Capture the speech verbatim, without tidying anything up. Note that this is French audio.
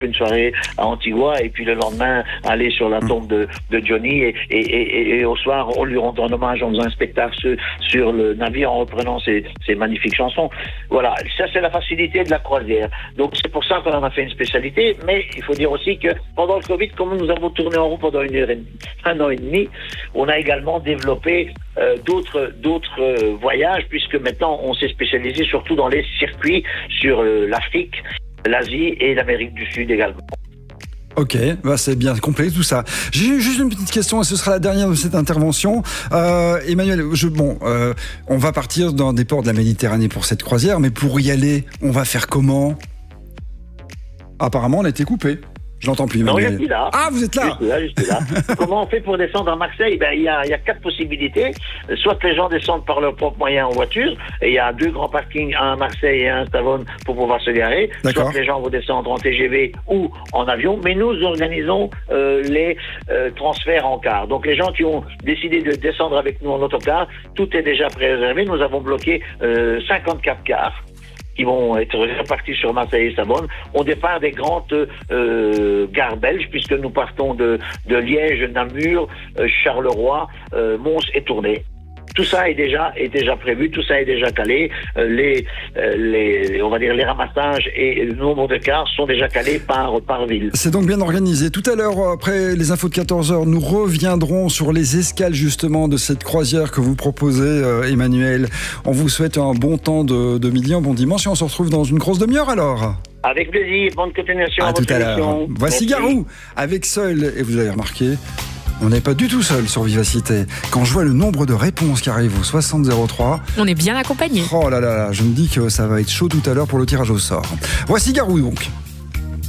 une soirée à Antigua et puis le lendemain aller sur la tombe de, de Johnny et, et, et, et au soir on lui rend un hommage en faisant un spectacle sur, sur le navire en reprenant ses, ses magnifiques chansons. Voilà, ça c'est la facilité de la croisière. Donc c'est pour ça qu'on en a fait une spécialité, mais il faut dire aussi que pendant le Covid, comme nous avons tourné en roue pendant une heure et, un an et demi, on a également développé euh, d'autres d'autres euh, voyages, puisque maintenant on s'est spécialisé surtout dans les circuits sur euh, l'Afrique, l'Asie et l'Amérique du Sud également. Ok, bah c'est bien complet tout ça. J'ai juste une petite question et ce sera la dernière de cette intervention. Euh, Emmanuel, je, bon, euh, on va partir dans des ports de la Méditerranée pour cette croisière, mais pour y aller, on va faire comment? Apparemment, on a été coupé. Je n'entends plus, Emmanuel. Non, je suis là. Ah, vous êtes là. Je suis là, je suis là. Comment on fait pour descendre à Marseille? Ben, il y a, il y a quatre possibilités. Soit les gens descendent par leurs propres moyens en voiture, et il y a deux grands parkings, un à Marseille et un à Savone pour pouvoir se garer. Soit les gens vont descendre en T G V ou en avion, mais nous organisons euh, les euh, transferts en car. Donc les gens qui ont décidé de descendre avec nous en autocar, tout est déjà préservé. Nous avons bloqué euh, cinquante-quatre cars qui vont être répartis sur Marseille et Savone. On départ des grandes euh, gares belges, puisque nous partons de, de Liège, Namur, euh, Charleroi, euh, Mons et Tournai. Tout ça est déjà est déjà prévu, tout ça est déjà calé. Euh, les, euh, les, on va dire les ramassages et le nombre de cars sont déjà calés par par ville. C'est donc bien organisé. Tout à l'heure, après les infos de quatorze heures, nous reviendrons sur les escales justement de cette croisière que vous proposez, euh, Emmanuel. On vous souhaite un bon temps de, de midi, un bon dimanche et on se retrouve dans une grosse demi-heure alors. Avec plaisir, bonne continuation. À tout à l'heure. Voici Garou avec Seul et vous avez remarqué. On n'est pas du tout seul sur Vivacité. Quand je vois le nombre de réponses qui arrivent au soixante zéro trois... On est bien accompagné. Oh là là là, je me dis que ça va être chaud tout à l'heure pour le tirage au sort. Voici Garou donc.